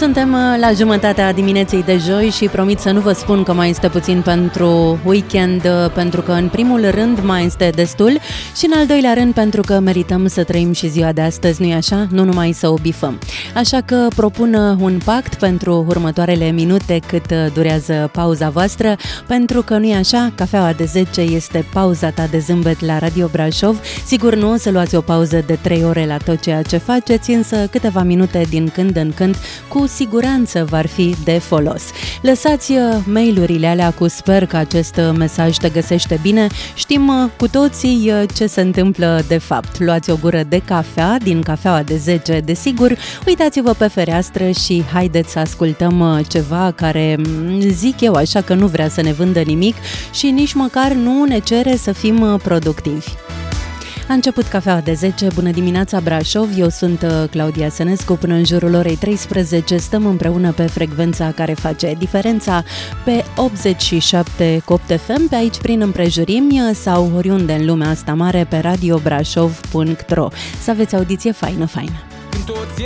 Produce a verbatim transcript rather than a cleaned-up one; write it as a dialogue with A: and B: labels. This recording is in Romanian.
A: Suntem la jumătatea dimineții de joi și promit să nu vă spun că mai este puțin pentru weekend, pentru că în primul rând mai este destul și în al doilea rând pentru că merităm să trăim și ziua de astăzi, nu-i așa? Nu numai să o bifăm. Așa că propun un pact pentru următoarele minute cât durează pauza voastră, pentru că nu-i așa? Cafeaua de zece este pauza ta de zâmbet la Radio Brașov. Sigur nu o să luați o pauză de trei ore la tot ceea ce faceți, însă câteva minute din când în când cu siguranță v-ar fi de folos. Lăsați mail-urile alea cu sper că acest mesaj te găsește bine. Știm cu toții ce se întâmplă de fapt. Luați o gură de cafea din cafeaua de zece, desigur. Uitați-vă pe fereastră și haideți să ascultăm ceva care, zic eu așa, că nu vrea să ne vândă nimic și nici măcar nu ne cere să fim productivi. A început Cafeaua de zece, bună dimineața Brașov, eu sunt Claudia Sănescu, până în jurul orei treisprezece stăm împreună pe frecvența care face diferența pe optzeci și șapte cu opt F M, pe aici prin împrejurimi sau oriunde în lumea asta mare pe radio brașov punct ro. Să aveți audiție faină, faină!